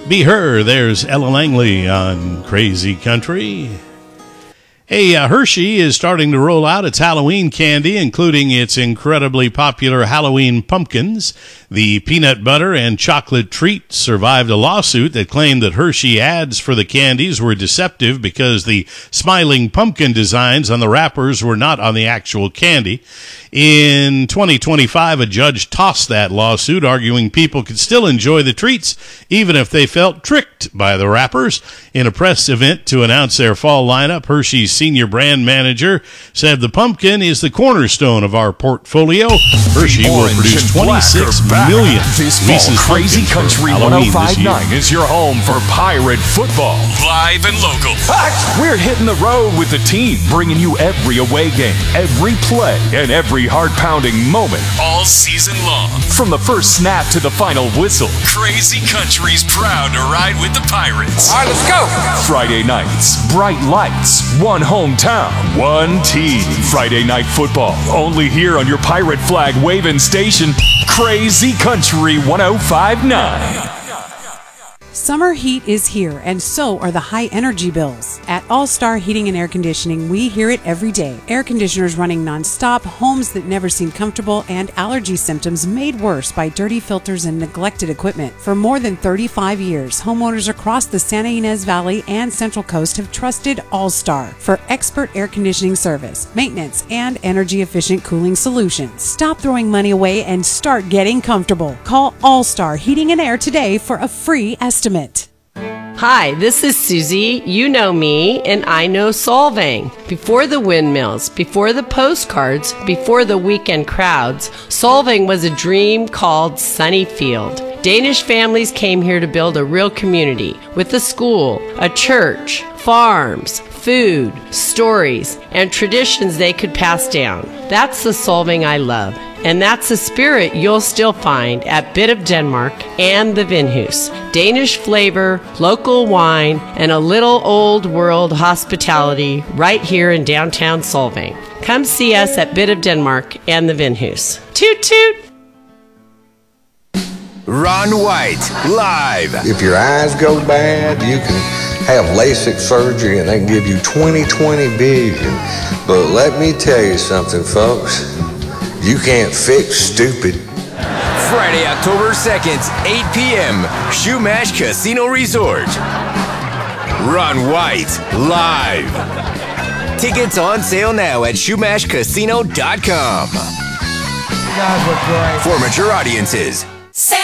Be Her, there's Ella Langley on Crazy Country. Hey, Hershey is starting to roll out its Halloween candy, including its incredibly popular Halloween pumpkins. The peanut butter and chocolate treat survived a lawsuit that claimed that Hershey ads for the candies were deceptive because the smiling pumpkin designs on the wrappers were not on the actual candy. In 2025, a judge tossed that lawsuit, arguing people could still enjoy the treats even if they felt tricked by the wrappers. In a press event to announce their fall lineup, Hershey's senior brand manager said the pumpkin is the cornerstone of our portfolio. Hershey will produce 26 million Reese's Crazy Country 105.9 is your home for Pirate football. Live and local. We're hitting the road with the team, bringing you every away game, every play, and every heart-pounding moment all season long. From the first snap to the final whistle, Crazy Country's proud to ride with the Pirates. All right, let's go. Friday nights, bright lights, one hometown, one team. Friday night football, only here on your Pirate flag waving station, Crazy Country 105.9. Summer heat is here, and so are the high energy bills. At All Star Heating and Air Conditioning, we hear it every day. Air conditioners running nonstop, homes that never seem comfortable, and allergy symptoms made worse by dirty filters and neglected equipment. For more than 35 years, homeowners across the Santa Ynez Valley and Central Coast have trusted All Star for expert air conditioning service, maintenance, and energy-efficient cooling solutions. Stop throwing money away and start getting comfortable. Call All Star Heating and Air today for a free estimate. Hi, this is Susie. You know me, and I know Solvang. Before the windmills, before the postcards, before the weekend crowds, Solvang was a dream called Sunnyfield. Danish families came here to build a real community with a school, a church, farms, food, stories, and traditions they could pass down. That's the Solvang I love. And that's the spirit you'll still find at Bit of Denmark and the Vinhus. Danish flavor, local wine, and a little old world hospitality right here in downtown Solvang. Come see us at Bit of Denmark and the Vinhus. Toot toot! Ron White, live. If your eyes go bad, you can have LASIK surgery and they can give you 20/20 vision. But let me tell you something, folks. You can't fix stupid. Friday, October 2nd, 8 p.m., Shumash Casino Resort. Ron White, live. Tickets on sale now at shumashcasino.com. You guys look great. For mature audiences,